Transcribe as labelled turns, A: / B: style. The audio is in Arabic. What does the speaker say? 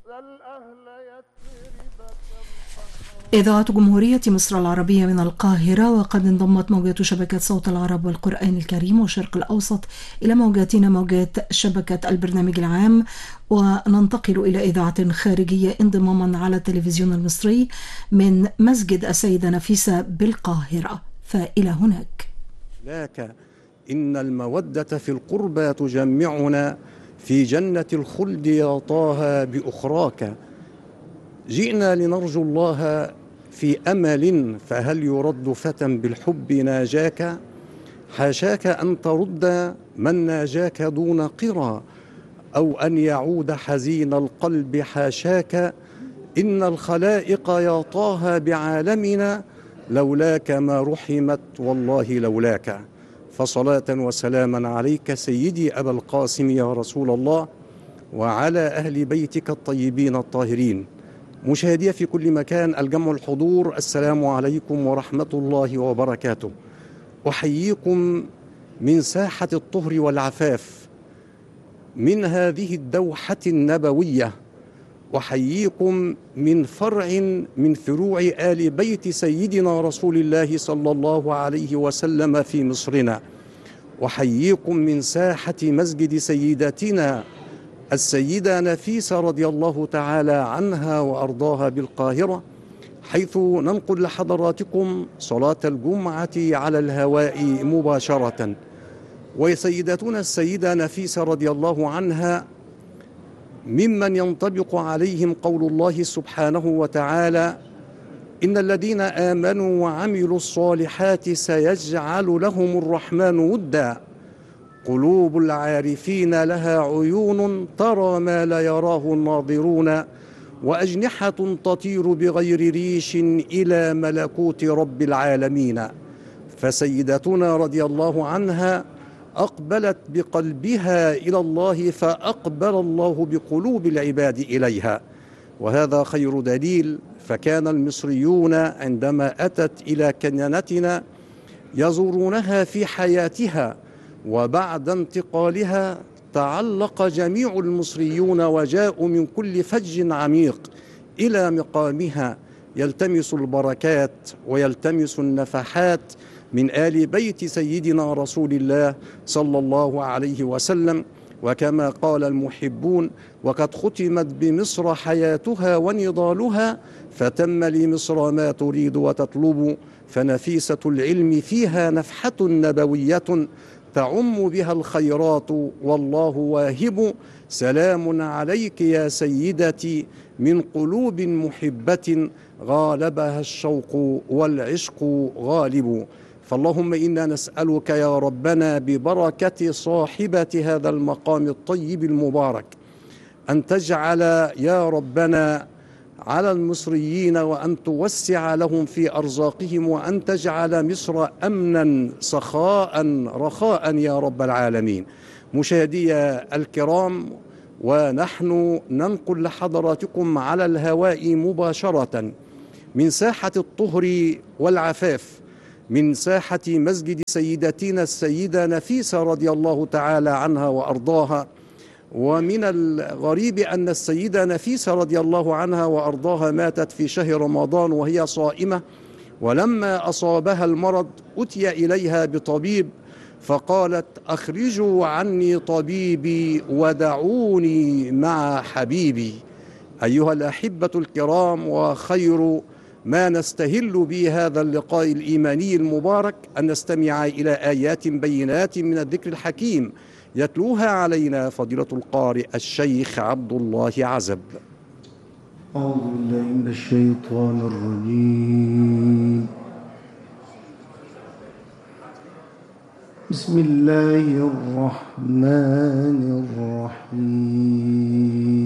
A: إذاعة جمهورية مصر العربية من القاهرة، وقد انضمت موجات شبكة صوت العرب والقرآن الكريم والشرق الأوسط إلى موجاتنا موجات شبكة البرنامج العام، وننتقل إلى إذاعة خارجية انضماما على التلفزيون المصري من مسجد السيدة نفيسة بالقاهرة. فإلى هناك.
B: لك إن المودة في القربى تجمعنا في جنة الخلد يا طه بأخراك. جئنا لنرجو الله في أمل، فهل يرد فتى بالحب ناجاك؟ حاشاك أن ترد من ناجاك دون قرى، أو أن يعود حزين القلب، حاشاك. إن الخلائق يا طه بعالمنا لولاك ما رحمت والله لولاك. فصلاة وسلاما عليك سيدي أبا القاسم يا رسول الله، وعلى أهل بيتك الطيبين الطاهرين. مشاهدي في كل مكان، الجمع الحضور، السلام عليكم ورحمة الله وبركاته. أحييكم من ساحة الطهر والعفاف، من هذه الدوحة النبوية. أحييكم من فرع من فروع آل بيت سيدنا رسول الله صلى الله عليه وسلم في مصرنا. أحييكم من ساحة مسجد سيدتنا السيدة نفيسة رضي الله تعالى عنها وأرضاها بالقاهرة، حيث ننقل لحضراتكم صلاة الجمعة على الهواء مباشرة. وسيدتنا السيدة نفيسة رضي الله عنها ممن ينطبق عليهم قول الله سبحانه وتعالى: إن الذين آمنوا وعملوا الصالحات سيجعل لهم الرحمن ودا، قلوب العارفين لها عيون ترى ما لا يراه الناظرون، وأجنحة تطير بغير ريش إلى ملكوت رب العالمين. فسيدتنا رضي الله عنها أقبلت بقلبها إلى الله، فأقبل الله بقلوب العباد إليها، وهذا خير دليل. فكان المصريون عندما أتت إلى كنانتنا يزورونها في حياتها، وبعد انتقالها تعلق جميع المصريون وجاءوا من كل فج عميق إلى مقامها، يلتمس البركات ويلتمس النفحات من آل بيت سيدنا رسول الله صلى الله عليه وسلم. وكما قال المحبون: وقد ختمت بمصر حياتها ونضالها، فتم لمصر ما تريد وتطلب، فنفيسة العلم فيها نفحة نبوية تعم بها الخيرات والله واهب. سلام عليك يا سيدتي من قلوب محبة غالبها الشوق والعشق غالب. فاللهم إنا نسألك يا ربنا ببركة صاحبة هذا المقام الطيب المبارك أن تجعل يا ربنا على المصريين، وأن توسع لهم في أرزاقهم، وأن تجعل مصر أمنا سخاء رخاء يا رب العالمين. مشاهدي الكرام، ونحن ننقل لحضراتكم على الهواء مباشرة من ساحة الطهر والعفاف، من ساحة مسجد سيدتنا السيدة نفيسة رضي الله تعالى عنها وأرضاها. ومن الغريب أن السيدة نفيسة رضي الله عنها وأرضاها ماتت في شهر رمضان وهي صائمة، ولما أصابها المرض أتي إليها بطبيب، فقالت: أخرجوا عني طبيبي ودعوني مع حبيبي. أيها الأحبة الكرام، وخير ما نستهل به هذا اللقاء الإيماني المبارك أن نستمع إلى آيات بينات من الذكر الحكيم يتلوها علينا فضيلة القارئ الشيخ عبد الله عزب.
C: أعوذ بالله من الشيطان الرجيم. بسم الله الرحمن الرحيم.